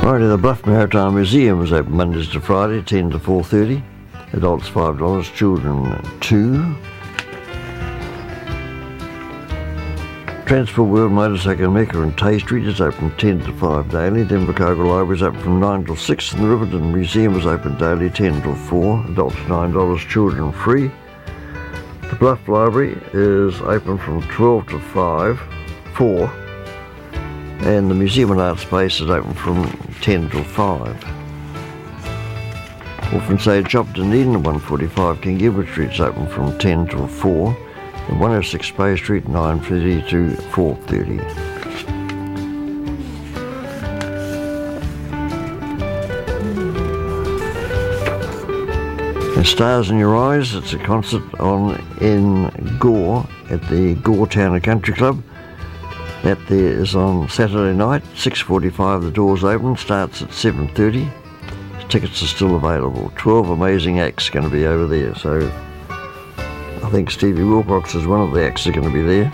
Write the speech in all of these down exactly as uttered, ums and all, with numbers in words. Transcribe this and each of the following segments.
Right, the Bluff Maritime Museum is open Mondays to Friday, ten to four thirty. Adults five dollars, children two. Transport World Motorcycle Mecca and Tay Street is open ten to five daily. Denver Cogal Library is open from nine till six, and the Riverton Museum is open daily ten till four. Adults nine dollars, children free. The Bluff Library is open from twelve to five, four. And the Museum and Art Space is open from ten till five. Orphan Sage Shop Dunedin, one forty-five King Edward Street is open from ten till four. And one oh six Bay Street, nine thirty to four thirty. And Stars in Your Eyes, it's a concert on in Gore at the Gore Town and Country Club. That there is on Saturday night, six forty-five, the doors open, starts at seven thirty. Tickets are still available. twelve amazing acts going to be over there, so I think Stevie Wilcox is one of the acts that are going to be there.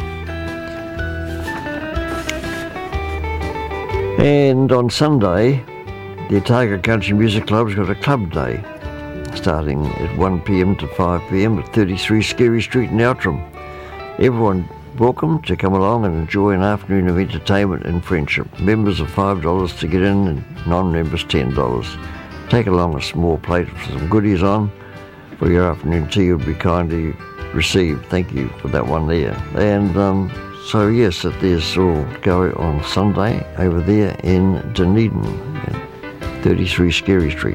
And on Sunday, the Otago Country Music Club's got a club day, starting at one p.m. to five p.m. at thirty-three Skerry Street in Outram. Everyone welcome to come along and enjoy an afternoon of entertainment and friendship. Members are five dollars to get in and non-members ten dollars. Take along a small plate with some goodies on for your afternoon tea. Would be kindly received. Thank you for that one there. And um, so yes, that there's all go on Sunday over there in Dunedin at thirty-three Skerry Street.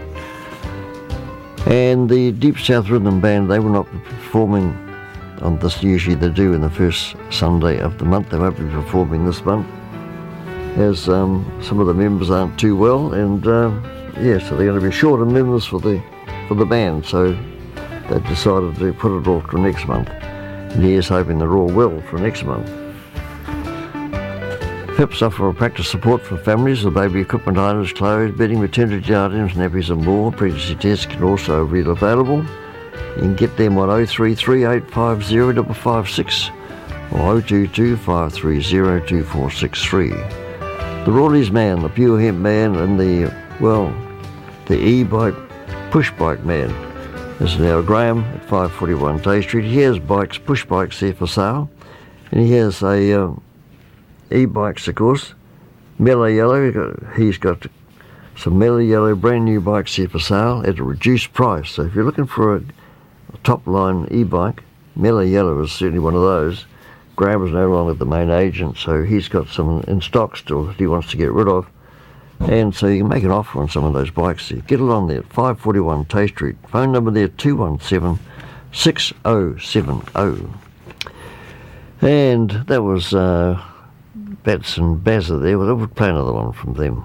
And the Deep South Rhythm Band, they will not be performing on this. Usually they do in the first Sunday of the month. They won't be performing this month as um, some of the members aren't too well, and um, yeah, so they're going to be shorter members for the for the band, so they decided to put it off to next month. And here's hoping they're all well for next month. F I P S offer practice support for families with baby equipment items, clothes, bedding, maternity items, nappies and more. Pregnancy tests can also be available. You can get them on oh three three, eight five zero, five five six or oh two two, five three zero, two four six three. The Rawleys Man, the Pure Hemp Man, and the, well, the e-bike, push bike man is now Graham at five forty-one Tay Street. He has bikes, push bikes there for sale, and he has a um, e-bikes, of course, mellow yellow. He's got some mellow yellow brand new bikes here for sale at a reduced price. So if you're looking for a top line e-bike, mellow yellow is certainly one of those. Graham is no longer the main agent, so he's got some in stock still that he wants to get rid of, and so you can make an offer on some of those bikes there. Get it on there, five forty-one Tay Street. Phone number there, two one seven, six oh seven oh. And that was uh, Bats and Bazza there. Well, we'll play another one from them.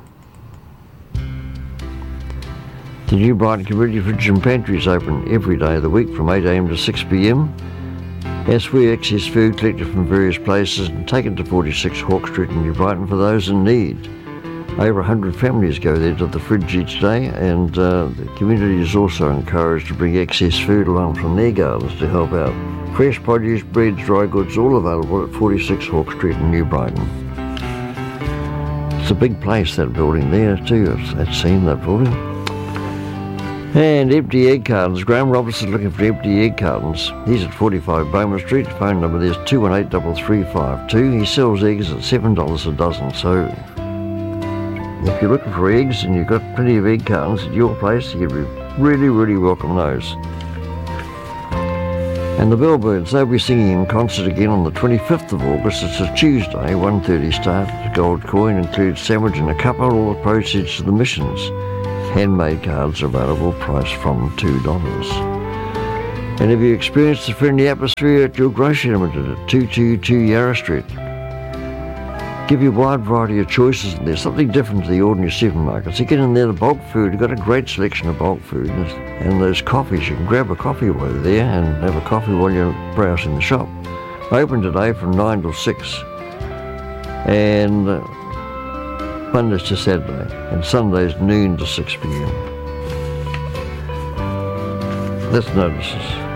The New Brighton Community Fridge and Pantry is open every day of the week from eight a.m. to six p.m. As we excess food collected from various places and taken to forty-six Hawke Street in New Brighton for those in need. Over one hundred families go there to the fridge each day, and uh, the community is also encouraged to bring excess food along from their gardens to help out. Fresh produce, breads, dry goods, all available at forty-six Hawke Street in New Brighton. It's a big place, that building there too. I've, I've seen that building. And empty egg cartons. Graham Robertson looking for empty egg cartons. He's at forty-five Bowman Street. Phone number there's two one eight, three three five two. He sells eggs at seven dollars a dozen. So if you're looking for eggs and you've got plenty of egg cartons at your place, you'd be really, really welcome those. And the Bellbirds, they'll be singing in concert again on the twenty-fifth of August. It's a Tuesday, one thirty start. The Gold Coin includes sandwich and a cuppa, all the proceeds to the missions. Handmade cards are available, priced from two dollars. And have you experienced the friendly atmosphere at your grocery limited at two twenty-two Yarra Street? Give you a wide variety of choices, and there's something different to the ordinary supermarkets. You get in there, the bulk food, you've got a great selection of bulk food, and those coffees, you can grab a coffee while you're there and have a coffee while you're browsing the shop. Open today from nine till six, and uh, Mondays to Saturday, and Sundays noon to six p.m. Let's notices.